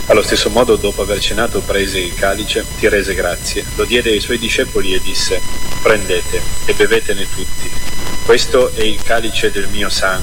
Allo stesso modo, dopo aver cenato, prese il calice, ti rese grazie, lo diede ai suoi discepoli e disse: prendete e bevetene tutti. Questo è il calice del mio sangue,